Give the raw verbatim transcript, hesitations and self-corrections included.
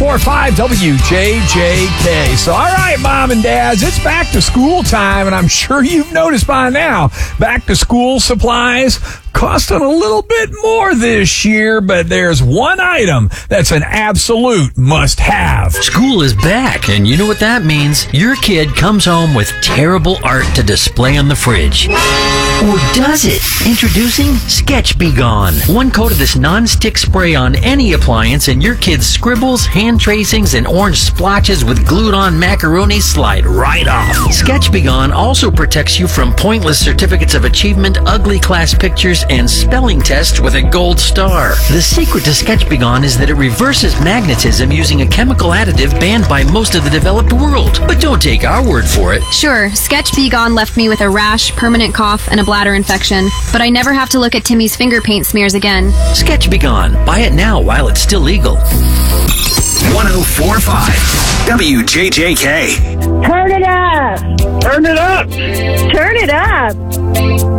four five W J J K. So, all right, mom and dads, it's back to school time, and I'm sure you've noticed by now, back to school supplies costing a little bit more this year, but there's one item that's an absolute must-have. School is back, and you know what that means. Your kid comes home with terrible art to display on the fridge. Or does it? Introducing Sketch Be Gone. One coat of this non-stick spray on any appliance, and your kid's scribbles, hand tracings, and orange splotches with glued-on macaroni slide right off. Sketch Be Gone also protects you from pointless certificates of achievement, ugly class pictures, and spelling tests with a gold star. The secret to Sketch Be Gone is that it reverses magnetism using a chemical additive banned by most of the developed world. But don't take our word for it. Sure, Sketch Be Gone left me with a rash, permanent cough, and a bladder infection, but I never have to look at Timmy's finger paint smears again. Sketch Be Gone. Buy it now while it's still legal. one oh four point five W J J K. Turn it up! Turn it up! Turn it up!